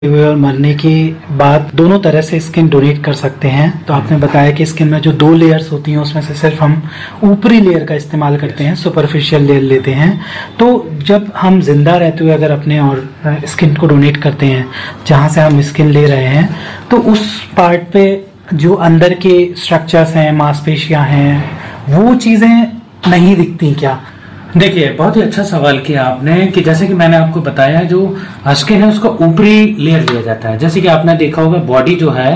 हुए और मरने के बाद दोनों तरह से स्किन डोनेट कर सकते हैं। तो आपने बताया कि स्किन में जो 2 लेयर्स होती हैं उसमें से सिर्फ हम ऊपरी लेयर का इस्तेमाल करते हैं, सुपरफिशियल लेयर लेते हैं। तो जब हम जिंदा रहते हुए अगर अपने और स्किन को डोनेट करते हैं जहां से हम स्किन ले रहे हैं, तो उस पार्ट पे जो अंदर के स्ट्रक्चर्स हैं, मांसपेशियां हैं, वो चीजें नहीं दिखती क्या? देखिए, बहुत ही अच्छा सवाल किया आपने कि जैसे कि मैंने आपको बताया, जो स्किन है उसका ऊपरी लेयर लिया जाता है। जैसे कि आपने देखा होगा, बॉडी जो है